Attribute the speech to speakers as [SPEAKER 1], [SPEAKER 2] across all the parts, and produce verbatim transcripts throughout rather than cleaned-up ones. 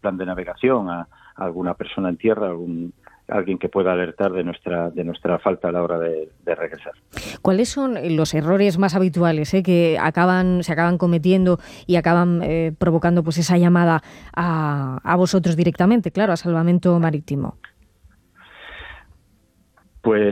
[SPEAKER 1] plan de navegación a, a alguna persona en tierra, algún alguien que pueda alertar de nuestra de nuestra falta a la hora de, de regresar.
[SPEAKER 2] ¿Cuáles son los errores más habituales eh, que acaban se acaban cometiendo y acaban eh, provocando pues esa llamada a, a vosotros directamente, claro, a Salvamento Marítimo?
[SPEAKER 1] Pues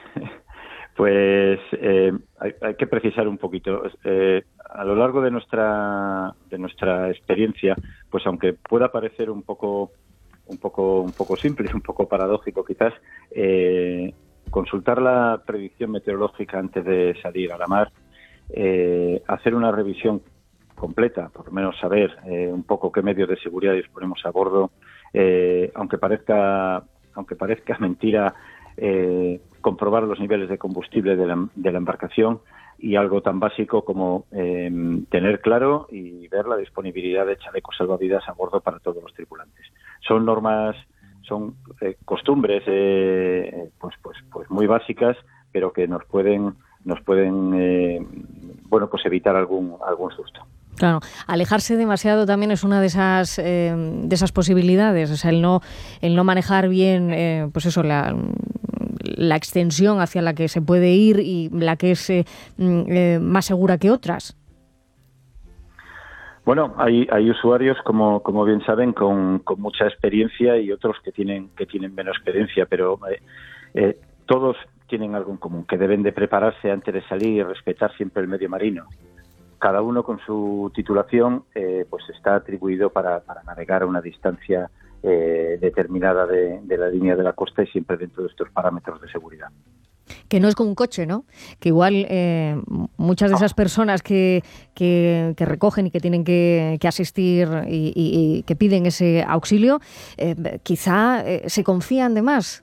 [SPEAKER 1] pues eh, hay, hay que precisar un poquito. Eh, a lo largo de nuestra de nuestra experiencia, pues aunque pueda parecer un poco un poco un poco simple, un poco paradójico quizás, eh, consultar la predicción meteorológica antes de salir a la mar, eh, hacer una revisión completa, por lo menos saber eh, un poco qué medios de seguridad disponemos a bordo, eh, aunque parezca aunque parezca mentira, eh, comprobar los niveles de combustible de la, de la embarcación, y algo tan básico como eh, tener claro y ver la disponibilidad de chalecos salvavidas a bordo para todos los tripulantes. Son normas, son eh, costumbres eh, pues pues pues muy básicas, pero que nos pueden nos pueden eh, bueno pues evitar algún algún susto.
[SPEAKER 2] Claro, alejarse demasiado también es una de esas eh, de esas posibilidades, o sea, el no el no manejar bien eh, pues eso, la la extensión hacia la que se puede ir y la que es eh, eh, más segura que otras.
[SPEAKER 1] Bueno, hay hay usuarios, como como bien saben, con, con mucha experiencia, y otros que tienen que tienen menos experiencia, pero eh, eh, todos tienen algo en común, que deben de prepararse antes de salir y respetar siempre el medio marino. Cada uno con su titulación eh, pues está atribuido para, para navegar a una distancia eh, determinada de, de la línea de la costa, y siempre dentro de estos parámetros de seguridad.
[SPEAKER 2] Que no es como un coche, ¿no? Que igual eh, muchas de esas personas que, que, que recogen y que tienen que, que asistir y, y, y que piden ese auxilio, eh, quizá eh, se confían de más.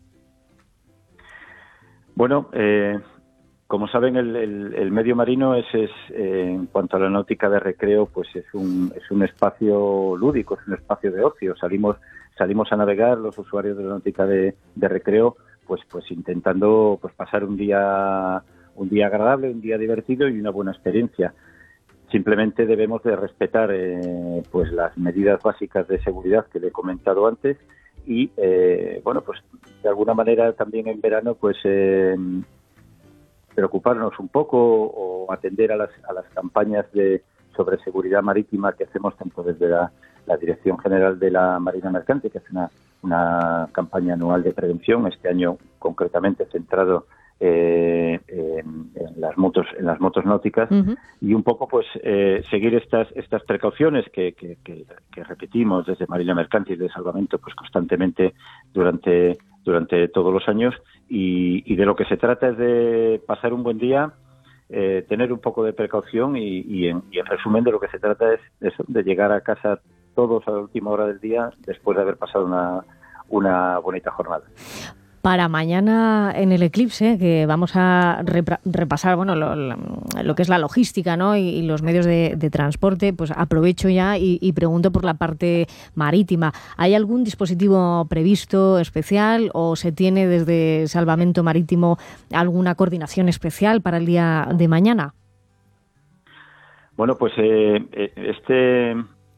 [SPEAKER 1] Bueno, eh, como saben, el, el, el medio marino es, es eh, en cuanto a la náutica de recreo, pues es un es un espacio lúdico, es un espacio de ocio. Salimos salimos a navegar los usuarios de la náutica de, de recreo, pues pues intentando pues pasar un día un día agradable, un día divertido y una buena experiencia. Simplemente debemos de respetar eh, pues las medidas básicas de seguridad que le he comentado antes, y eh, bueno pues de alguna manera también en verano pues eh, preocuparnos un poco o atender a las, a las campañas de sobre seguridad marítima que hacemos tanto desde la, la Dirección General de la Marina Mercante, que hace una, una campaña anual de prevención, este año concretamente centrado eh, en, en las motos en las motos náuticas, uh-huh. y un poco pues eh, seguir estas estas precauciones que, que, que, que repetimos desde Marina Mercante y de Salvamento pues constantemente durante durante todos los años, y, y de lo que se trata es de pasar un buen día, eh, tener un poco de precaución, y, y, en, y en resumen de lo que se trata es eso, de llegar a casa todos a la última hora del día después de haber pasado una, una bonita jornada.
[SPEAKER 2] Para mañana en el eclipse, que vamos a repra- repasar bueno lo, lo, lo que es la logística, ¿no? y, y los medios de, de transporte, pues aprovecho ya y, y pregunto por la parte marítima. ¿Hay algún dispositivo previsto especial o se tiene desde Salvamento Marítimo alguna coordinación especial para el día de mañana?
[SPEAKER 1] Bueno, pues eh, este,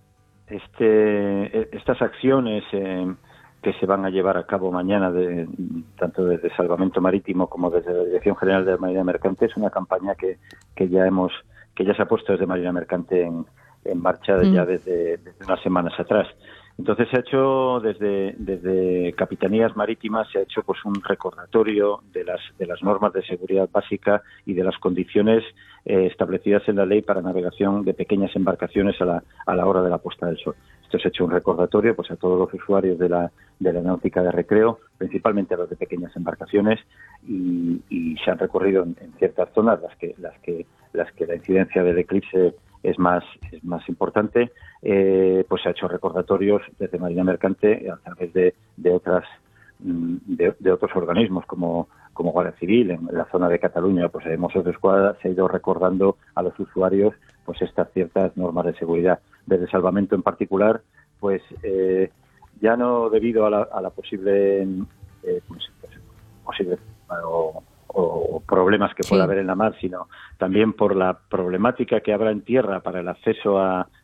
[SPEAKER 1] este, estas acciones eh, que se van a llevar a cabo mañana, de, tanto desde Salvamento Marítimo como desde la Dirección General de la Marina Mercante, es una campaña que, que ya hemos que ya se ha puesto desde Marina Mercante en, en marcha mm. ya desde, desde unas semanas atrás. Entonces se ha hecho desde desde Capitanías Marítimas, se ha hecho pues un recordatorio de las de las normas de seguridad básica y de las condiciones eh, establecidas en la ley para navegación de pequeñas embarcaciones a la a la hora de la puesta del sol. Esto se ha hecho un recordatorio pues a todos los usuarios de la de la náutica de recreo, principalmente a los de pequeñas embarcaciones, y, y se han recorrido en, en ciertas zonas las que las que las que la incidencia del eclipse es más es más importante. Eh, pues se ha hecho recordatorios desde Marina Mercante a través de, de otras de, de otros organismos como como Guardia Civil. En la zona de Cataluña pues en Mossos d'Esquadra se ha ido recordando a los usuarios pues estas ciertas normas de seguridad. Desde Salvamento en particular pues eh, ya no debido a la, a la posible eh, pues, pues, posible o, o problemas que pueda sí. haber en la mar, sino también por la problemática que habrá en tierra para el acceso a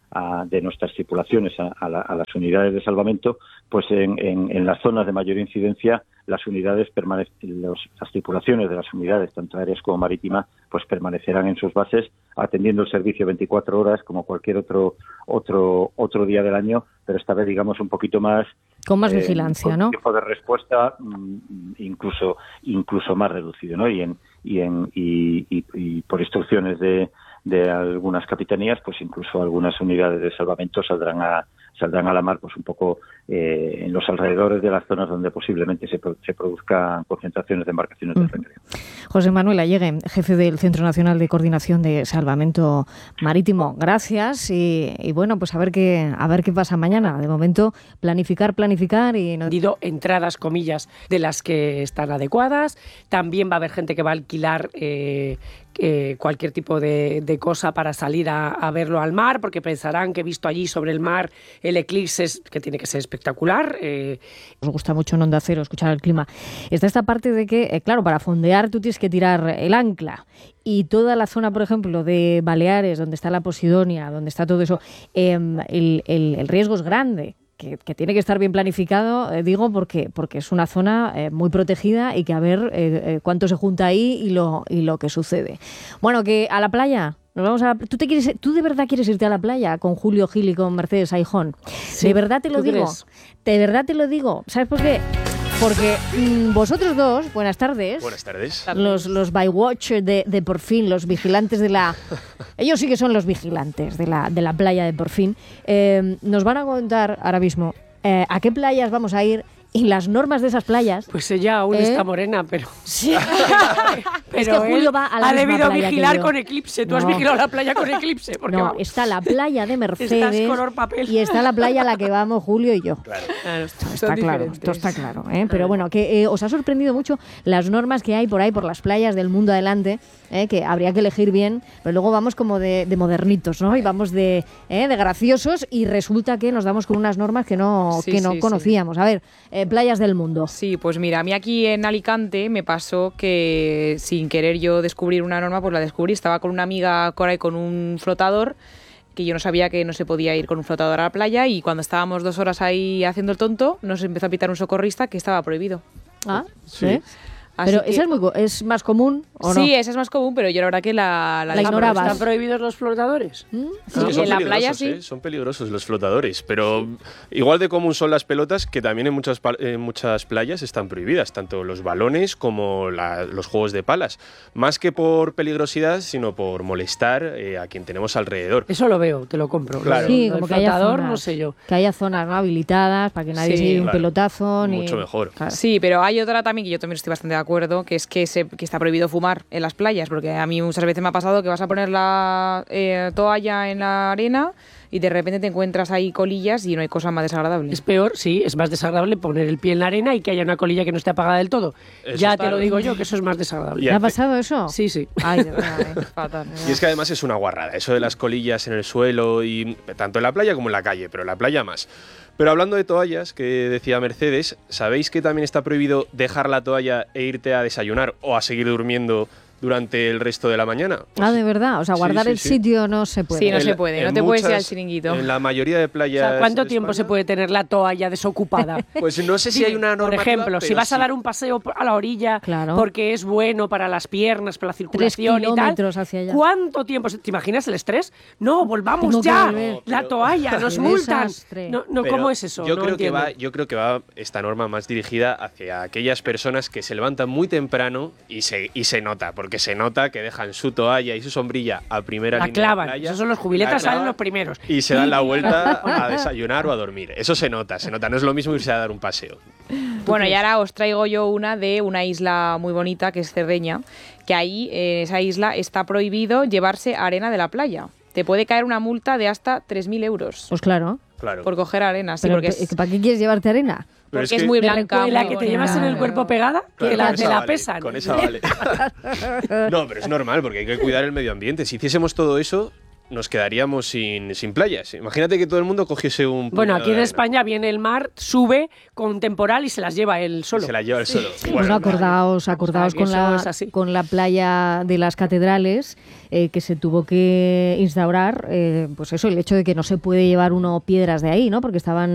[SPEAKER 1] a, de nuestras tripulaciones a, a, la, a las unidades de salvamento, pues en, en, en las zonas de mayor incidencia las unidades permanecen, los, las tripulaciones de las unidades, tanto aéreas como marítimas, pues permanecerán en sus bases atendiendo el servicio veinticuatro horas como cualquier otro otro otro día del año, pero esta vez digamos un poquito más
[SPEAKER 2] con más
[SPEAKER 1] eh,
[SPEAKER 2] vigilancia,
[SPEAKER 1] con
[SPEAKER 2] ¿no?
[SPEAKER 1] Un tiempo de respuesta mm, incluso incluso más reducido, ¿no? Y en y en y, y, y por instrucciones de de algunas capitanías, pues incluso algunas unidades de salvamento saldrán a saldrán a la mar, pues un poco eh, en los alrededores de las zonas donde posiblemente se, se produzcan concentraciones de embarcaciones de recreo.
[SPEAKER 2] José Manuel Allegue, jefe del Centro Nacional de Coordinación de Salvamento Marítimo, gracias y, y bueno, pues a ver qué a ver qué pasa mañana. De momento, planificar, planificar y no...
[SPEAKER 3] Digo, entradas, comillas, de las que están adecuadas. También va a haber gente que va a alquilar eh, eh, cualquier tipo de, de cosa para salir a, a verlo al mar, porque pensarán que he visto allí sobre el mar el eclipse, que tiene que ser espectacular. Eh.
[SPEAKER 2] Nos gusta mucho en Onda Cero escuchar el clima. Está esta parte de que, eh, claro, para fondear tú tienes que tirar el ancla. Y toda la zona, por ejemplo, de Baleares, donde está la Posidonia, donde está todo eso, eh, el, el, el riesgo es grande. Que, que tiene que estar bien planificado, eh, digo, porque porque es una zona eh, muy protegida y que a ver eh, eh, cuánto se junta ahí y lo y lo que sucede. Bueno, que a la playa. Nos vamos a la, ¿tú, te quieres, ¿Tú de verdad quieres irte a la playa con Julio Gil y con Mercedes Aijón?
[SPEAKER 3] Sí,
[SPEAKER 2] de verdad te lo digo.
[SPEAKER 3] ¿Crees?
[SPEAKER 2] De verdad te lo digo. ¿Sabes por qué? Porque mmm, vosotros dos, buenas tardes.
[SPEAKER 4] Buenas tardes.
[SPEAKER 2] Los, los bywatch de, de Porfín, los vigilantes de la... Ellos sí que son los vigilantes de la, de la playa de Porfín. Eh, nos van a contar ahora mismo eh, a qué playas vamos a ir y las normas de esas playas.
[SPEAKER 3] Pues ella aún
[SPEAKER 2] ¿Eh?
[SPEAKER 3] está morena, pero...
[SPEAKER 2] Sí.
[SPEAKER 3] pero
[SPEAKER 2] es que Julio
[SPEAKER 3] él
[SPEAKER 2] va a la
[SPEAKER 3] ha
[SPEAKER 2] misma
[SPEAKER 3] debido
[SPEAKER 2] playa
[SPEAKER 3] vigilar
[SPEAKER 2] que yo.
[SPEAKER 3] con eclipse. Tú has
[SPEAKER 2] No.
[SPEAKER 3] vigilado la playa con eclipse. Porque
[SPEAKER 2] No,
[SPEAKER 3] vamos,
[SPEAKER 2] está la playa de Mercedes
[SPEAKER 3] estás color papel.
[SPEAKER 2] y está la playa a la que vamos Julio y yo.
[SPEAKER 4] Claro.
[SPEAKER 3] Claro, esto-
[SPEAKER 2] Está
[SPEAKER 3] son
[SPEAKER 2] claro,
[SPEAKER 3] diferentes.
[SPEAKER 2] esto está claro, ¿eh? Pero bueno, que eh, os ha sorprendido mucho las normas que hay por ahí, por las playas del mundo adelante, ¿eh? Que habría que elegir bien, pero luego vamos como de, de modernitos, ¿no? Y vamos de, ¿eh? de graciosos y resulta que nos damos con unas normas que no,
[SPEAKER 5] Sí,
[SPEAKER 2] que no
[SPEAKER 5] sí,
[SPEAKER 2] conocíamos. A ver, eh, playas del mundo.
[SPEAKER 5] Sí, pues mira, a mí aquí en Alicante me pasó que sin querer yo descubrir una norma, pues la descubrí. Estaba con una amiga Cora y con un flotador, que yo no sabía que no se podía ir con un flotador a la playa, y cuando estábamos dos horas ahí haciendo el tonto, nos empezó a pitar un socorrista que estaba prohibido.
[SPEAKER 2] Ah,
[SPEAKER 4] Sí.
[SPEAKER 2] ¿eh?
[SPEAKER 5] Así
[SPEAKER 2] Pero
[SPEAKER 5] que-
[SPEAKER 2] esa es, muy, co- es más común, ¿o no?
[SPEAKER 5] Sí, esa es más común, pero yo la verdad que la,
[SPEAKER 2] La
[SPEAKER 5] la
[SPEAKER 2] ignorabas.
[SPEAKER 3] ¿Están prohibidos los flotadores?
[SPEAKER 2] ¿Mm?
[SPEAKER 5] Sí,
[SPEAKER 4] Sí, son
[SPEAKER 5] en la playa
[SPEAKER 4] peligrosos,
[SPEAKER 5] sí.
[SPEAKER 4] ¿eh? Son peligrosos los flotadores, pero igual de común son las pelotas, que también en muchas, pa- en muchas playas están prohibidas, tanto los balones como la- los juegos de palas. Más que por peligrosidad, sino por molestar eh, a quien tenemos alrededor.
[SPEAKER 3] Eso lo veo, te lo compro.
[SPEAKER 4] Claro.
[SPEAKER 3] Lo de-
[SPEAKER 2] Sí,
[SPEAKER 3] lo del
[SPEAKER 2] como que haya
[SPEAKER 3] flotador,
[SPEAKER 2] zonas,
[SPEAKER 3] no sé yo.
[SPEAKER 2] que haya zonas, ¿no? habilitadas para que nadie
[SPEAKER 5] Sí,
[SPEAKER 2] se lleve un
[SPEAKER 4] claro.
[SPEAKER 2] pelotazo. Ni...
[SPEAKER 4] Mucho mejor.
[SPEAKER 2] Claro.
[SPEAKER 5] Sí, pero hay otra también que yo también estoy bastante de acuerdo, que es que, se, que está prohibido fumar en las playas, porque a mí muchas veces me ha pasado que vas a poner la eh, toalla en la arena y de repente te encuentras ahí colillas y no hay cosa más desagradable.
[SPEAKER 3] Es peor, sí, es más desagradable poner el pie en la arena y que haya una colilla que no esté apagada del todo.
[SPEAKER 4] Eso
[SPEAKER 3] ya
[SPEAKER 4] está-
[SPEAKER 3] te lo digo yo, que eso es más desagradable.
[SPEAKER 4] Y
[SPEAKER 2] ¿Te ha
[SPEAKER 4] hace-
[SPEAKER 2] pasado eso?
[SPEAKER 3] Sí, sí.
[SPEAKER 2] Ay, de verdad, eh, fatal. de
[SPEAKER 4] Y es
[SPEAKER 2] verdad.
[SPEAKER 4] que además es una guarrada, eso de las colillas en el suelo, y tanto en la playa como en la calle, pero en la playa más. Pero hablando de toallas, que decía Mercedes, ¿sabéis que también está prohibido dejar la toalla e irte a desayunar o a seguir durmiendo durante el resto de la mañana? Pues
[SPEAKER 2] Ah, de verdad, o sea,
[SPEAKER 4] Sí,
[SPEAKER 2] guardar
[SPEAKER 4] sí,
[SPEAKER 2] el
[SPEAKER 4] sí.
[SPEAKER 2] sitio no se puede.
[SPEAKER 5] Sí, no
[SPEAKER 4] En
[SPEAKER 5] se
[SPEAKER 4] la-
[SPEAKER 5] puede, no
[SPEAKER 4] en
[SPEAKER 5] te puedes ir al
[SPEAKER 4] muchas-
[SPEAKER 5] chiringuito.
[SPEAKER 4] En la mayoría de
[SPEAKER 3] O
[SPEAKER 4] playas.
[SPEAKER 3] sea, ¿cuánto
[SPEAKER 4] de
[SPEAKER 3] tiempo se
[SPEAKER 4] España,
[SPEAKER 3] puede tener la toalla desocupada?
[SPEAKER 4] Pues no sé si hay una
[SPEAKER 3] Por
[SPEAKER 4] normativa.
[SPEAKER 3] ejemplo, si
[SPEAKER 4] pero
[SPEAKER 3] vas a
[SPEAKER 4] sí.
[SPEAKER 3] dar un paseo a la orilla
[SPEAKER 2] Claro.
[SPEAKER 3] porque es bueno para las piernas, para la circulación y tal,
[SPEAKER 2] kilómetros hacia allá.
[SPEAKER 3] ¿cuánto tiempo? se- ¿Te imaginas el estrés? No, volvamos
[SPEAKER 2] Tengo que
[SPEAKER 3] ya.
[SPEAKER 2] volver.
[SPEAKER 3] La
[SPEAKER 4] Pero-
[SPEAKER 3] toalla, nos
[SPEAKER 2] Qué
[SPEAKER 3] multan.
[SPEAKER 2] desastre.
[SPEAKER 3] No, no,
[SPEAKER 4] Pero
[SPEAKER 3] ¿cómo es eso?
[SPEAKER 4] Yo,
[SPEAKER 3] No
[SPEAKER 4] creo que
[SPEAKER 3] entiendo.
[SPEAKER 4] va, yo creo que va esta norma más dirigida hacia aquellas personas que se levantan muy temprano y se, y se nota, porque se nota que dejan su toalla y su sombrilla a primera
[SPEAKER 3] La
[SPEAKER 4] línea
[SPEAKER 3] clavan.
[SPEAKER 4] de playa.
[SPEAKER 3] Esos son los jubiletas,
[SPEAKER 4] la
[SPEAKER 3] salen
[SPEAKER 4] clavan
[SPEAKER 3] los primeros.
[SPEAKER 4] Y se dan la vuelta a desayunar o a dormir. Eso se nota, se nota. No es lo mismo irse a dar un paseo.
[SPEAKER 5] Bueno, y ahora os traigo yo una de una isla muy bonita que es Cerdeña, que ahí en esa isla está prohibido llevarse arena de la playa. Te puede caer una multa de hasta tres mil euros
[SPEAKER 2] Pues claro.
[SPEAKER 4] Claro.
[SPEAKER 5] por coger arena. Sí,
[SPEAKER 2] Pero,
[SPEAKER 5] porque es,
[SPEAKER 2] ¿para qué quieres llevarte arena?
[SPEAKER 4] Pero
[SPEAKER 5] porque
[SPEAKER 4] es
[SPEAKER 5] es,
[SPEAKER 4] que-
[SPEAKER 5] muy
[SPEAKER 2] Me
[SPEAKER 5] blanca.
[SPEAKER 3] ¿Y la
[SPEAKER 5] muy
[SPEAKER 3] que te
[SPEAKER 5] bonita.
[SPEAKER 3] llevas en el cuerpo pegada?
[SPEAKER 4] Claro,
[SPEAKER 3] que la,
[SPEAKER 4] con
[SPEAKER 3] te
[SPEAKER 4] esa
[SPEAKER 3] la
[SPEAKER 4] vale,
[SPEAKER 3] pesan.
[SPEAKER 4] Con esa vale. No, pero es normal, porque hay que cuidar el medio ambiente. Si hiciésemos todo eso, nos quedaríamos sin, sin playas. Imagínate que todo el mundo cogiese un...
[SPEAKER 3] Bueno, aquí en
[SPEAKER 4] arena.
[SPEAKER 3] España viene el mar, sube con temporal y se las lleva él solo.
[SPEAKER 4] Y se la lleva él solo.
[SPEAKER 2] Sí. Bueno, acordaos, acordaos
[SPEAKER 3] o sea,
[SPEAKER 2] con, la, con la playa de las catedrales, eh, que se tuvo que instaurar, eh, pues eso, el hecho de que no se puede llevar uno piedras de ahí, ¿no? Porque estaban